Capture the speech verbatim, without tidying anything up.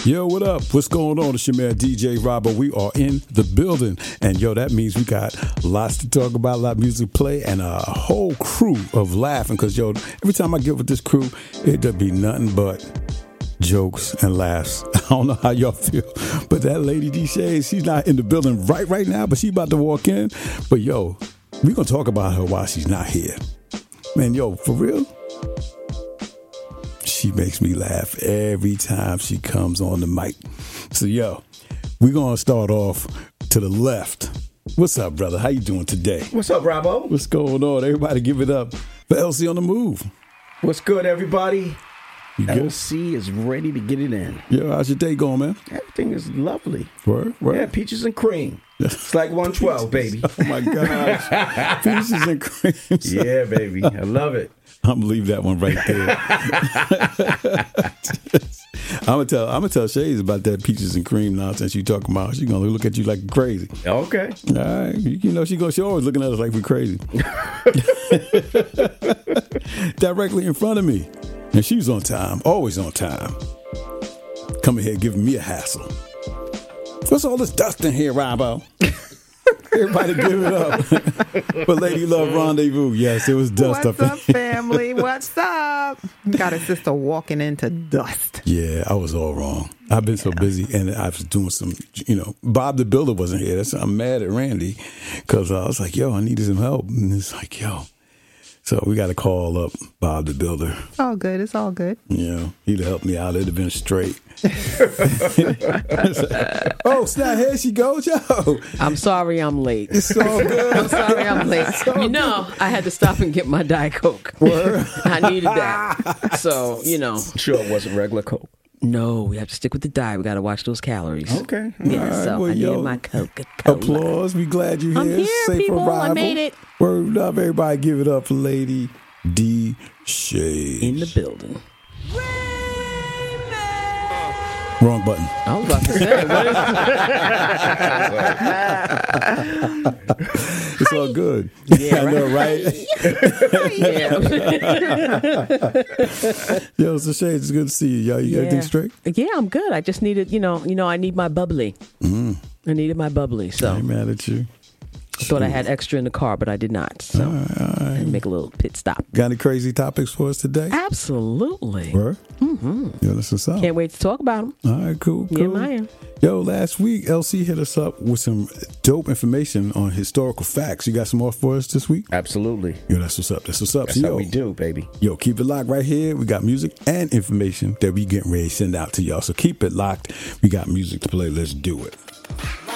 Yo, what up? What's going on? It's your man D J Robbo. We are in the building. And yo, that means we got lots to talk about, a lot of music play, and a whole crew of laughing. Because yo, every time I get with this crew, it does be nothing but jokes and laughs. I don't know how y'all feel, but that lady D Shades, she's not in the building right right now, but she about to walk in. But yo, we gonna talk about her while she's not here. Man, yo, for real, she makes me laugh every time she comes on the mic. So yo, we gonna start off to the left. What's up, brother? How you doing today? What's up, Robbo? What's going on? Everybody give it up for L C on the Move. What's good, everybody? You good? L C is ready to get it in. Yo, how's your day going, man? Everything is lovely. Word, word. Yeah, peaches and cream. It's like one twelve, baby. Oh, my gosh. Peaches and cream. Yeah, baby. I love it. I'm gonna leave that one right there. I'm gonna tell. I'm gonna tell Shades about that peaches and cream nonsense you talking about. She's gonna look at you like crazy. Okay. All right. You, you know she go. She always looking at us like we crazy. Directly in front of me, and she's on time. Always on time. Coming here giving me a hassle. What's all this dust in here, Robbo? Everybody give it up for Lady Love Rendezvous. Yes, it was dust What's up, up, family? What's up? Got a sister walking into dust. Yeah, I was all wrong. I've been so busy, and I was doing some, you know, Bob the Builder wasn't here. That's I'm mad at Randy because uh, I was like, yo, I needed some help. And it's like, yo. So we got to call up Bob the Builder. It's all good. It's all good. Yeah, he'd have helped me out. It'd have been straight. Oh, snap, here she goes, yo. I'm sorry I'm late. It's all good. I'm sorry I'm late. You know, I had to stop and get my Diet Coke. Word. I needed that. So, you know. Sure it wasn't regular Coke. No, we have to stick with the diet. We got to watch those calories. Okay. Yeah, All right, so well, I yo, needed my Coca-Cola. Applause. We glad you're I'm here. here, Safe people. I arrival. made it. Word up, everybody. Give it up for Lady D Shades. In the building. Wrong button. I was about to say, what is It's all good. Yeah, I know, right? yeah. Yo, so Shades, it's good to see you. Yo, you got everything straight? Yeah, I'm good. I just needed, you know, you know, I need my bubbly. Mm. I needed my bubbly. So I ain't mad at you. I thought I had extra in the car, but I did not. So All right, all right. I had to make a little pit stop. Got any crazy topics for us today? Absolutely. Word? Mm-hmm. Yo, that's what's up. Can't wait to talk about them. All right, cool, cool. Yeah, man. Yo, last week, L C hit us up with some dope information on historical facts. You got some more for us this week? Absolutely. Yo, that's what's up. That's what's up. That's So, how yo, we do, baby. Yo, keep it locked right here. We got music and information that we getting ready to send out to y'all. So keep it locked. We got music to play. Let's do it.